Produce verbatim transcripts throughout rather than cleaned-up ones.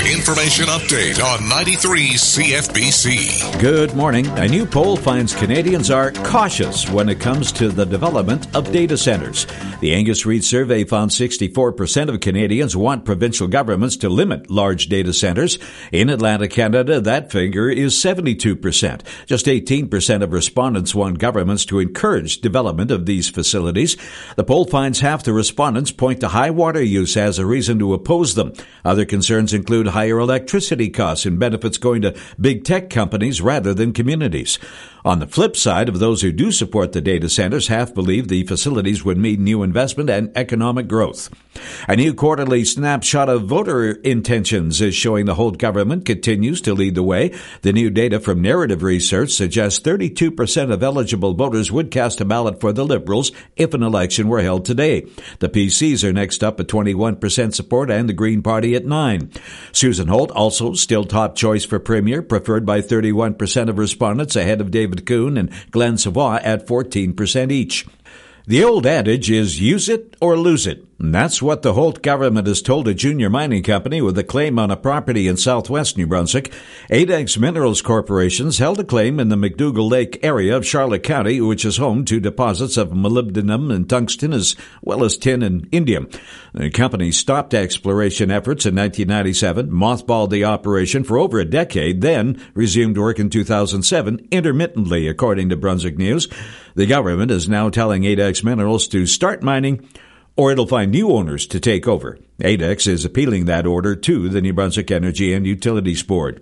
Information update on ninety-three C F B C. Good morning. A new poll finds Canadians are cautious when it comes to the development of data centers. The Angus Reid survey found sixty-four percent of Canadians want provincial governments to limit large data centers. In Atlantic Canada, that figure is seventy-two percent. Just eighteen percent of respondents want governments to encourage development of these facilities. The poll finds half the respondents point to high water use as a reason to oppose them. Other concerns include higher electricity costs and benefits going to big tech companies rather than communities. On the flip side, of those who do support the data centers, half believe the facilities would mean new investment and economic growth. A new quarterly snapshot of voter intentions is showing the Holt government continues to lead the way. The new data from Narrative Research suggests thirty-two percent of eligible voters would cast a ballot for the Liberals if an election were held today. The P Cs are next up at twenty-one percent support and the Green Party at nine. Susan Holt also still top choice for Premier, preferred by thirty-one percent of respondents, ahead of David Kuhn and Glenn Savoy at fourteen percent each. The old adage is use it or lose it. And that's what the Holt government has told a junior mining company with a claim on a property in southwest New Brunswick. Adex Minerals Corporation's held a claim in the McDougall Lake area of Charlotte County, which is home to deposits of molybdenum and tungsten as well as tin and indium. The company stopped exploration efforts in nineteen ninety-seven, mothballed the operation for over a decade, then resumed work in two thousand seven, intermittently, according to Brunswick News. The government is now telling Adex Minerals to start mining, or it'll find new owners to take over. Adex is appealing that order to the New Brunswick Energy and Utilities Board.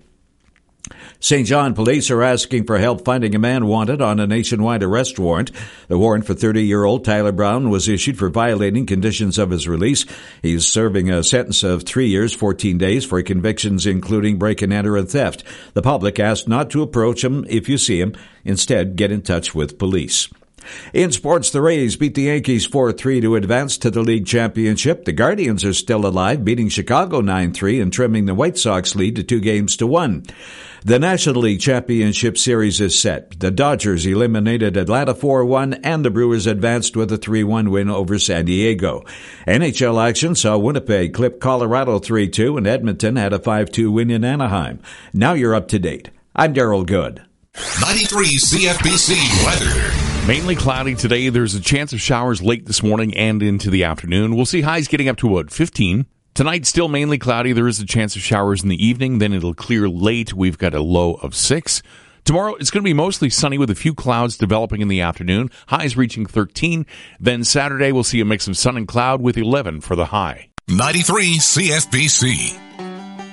Saint John police are asking for help finding a man wanted on a nationwide arrest warrant. The warrant for thirty-year-old Tyler Brown was issued for violating conditions of his release. He's serving a sentence of three years, fourteen days for convictions including break-and-enter and theft. The public asked not to approach him if you see him. Instead, get in touch with police. In sports, the Rays beat the Yankees four three to advance to the league championship. The Guardians are still alive, beating Chicago nine three and trimming the White Sox lead to two games to one. The National League Championship Series is set. The Dodgers eliminated Atlanta four one, and the Brewers advanced with a three one win over San Diego. N H L action saw Winnipeg clip Colorado three two, and Edmonton had a five two win in Anaheim. Now you're up to date. I'm Daryl Good. ninety-three C F B C weather. Mainly cloudy today. There's a chance of showers late this morning and into the afternoon. We'll see highs getting up to about fifteen. Tonight, still mainly cloudy. There is a chance of showers in the evening. Then it'll clear late. We've got a low of six. Tomorrow, it's going to be mostly sunny with a few clouds developing in the afternoon. Highs reaching thirteen. Then Saturday, we'll see a mix of sun and cloud with eleven for the high. ninety-three C F B C.